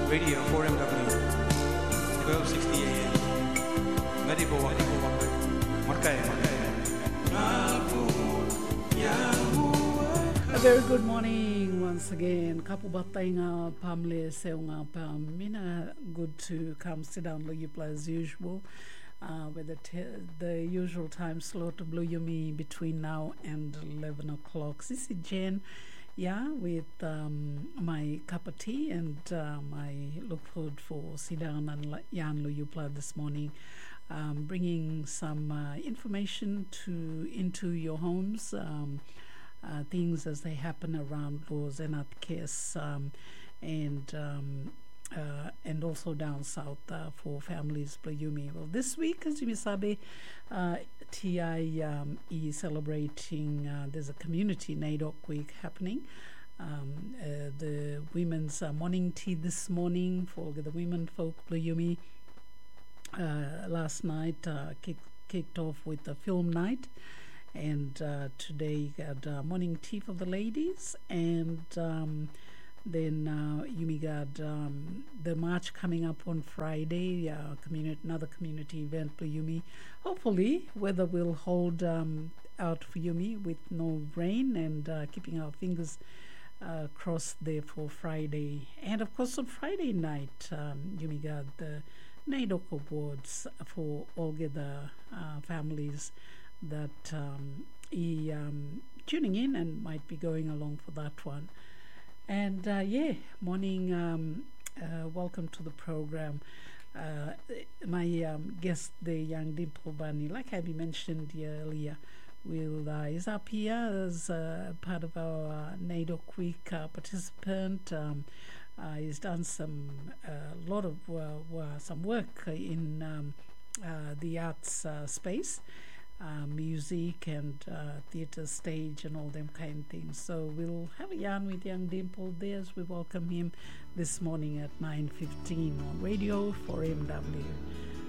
Radio 4MW, 1260 AM. Naribo Markaya. A very good morning once again. Kapu batainga pamle seunga pam. Mina good to come sit down Luyupla as usual. With the usual time slot to Blue Yumi between now and 11 o'clock. This is Jen, with my cup of tea, and I look forward for sit down and Jan Luyupla this morning, bringing some information into your homes, things as they happen around laws and at case, and also down south for families Playumi. Well, this week, as you sabe, TI is celebrating, there's a community NAIDOC week happening. The women's morning tea this morning for the women folk Playumi last night kicked off with the film night. And today got morning tea for the ladies, and then Yumi got the march coming up on Friday, another community event for Yumi. Hopefully weather will hold out for Yumi with no rain, and keeping our fingers crossed there for Friday. And of course on Friday night Yumi got the NAIDOC Awards for all the families that tuning in and might be going along for that one. And morning, welcome to the program. My guest, the young Dimple Bunny, like I mentioned earlier, is up here as part of our NAIDOC Week participant. He's done some work in the arts space. Music and theatre stage and all them kind of things. So we'll have a yarn with young Dimple there as we welcome him this morning at 9:15 on Radio 4MW.